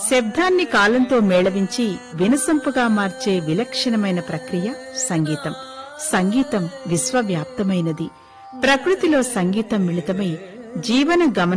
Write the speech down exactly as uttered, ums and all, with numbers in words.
శబ్దాన్ని కాలంతో మేళవించి వినసొంపుగా మార్చే విలక్షణమైన ప్రక్రియ సంగీతం. సంగీతం విశ్వవ్యాప్తమైనది. ప్రకృతిలో సంగీతం మిళితమై జీవన గమన